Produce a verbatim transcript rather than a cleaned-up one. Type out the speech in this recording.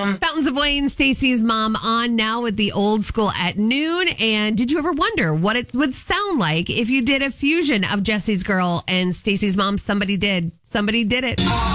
Fountains of Wayne, Stacey's mom on now with the old school at noon. And did you ever wonder what it would sound like if you did a fusion of Jesse's Girl and Stacey's mom? Somebody did. Somebody did it.